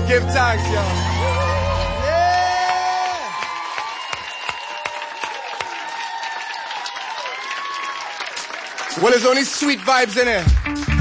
Give thanks, yo. Yeah. Well, there's only sweet vibes in it.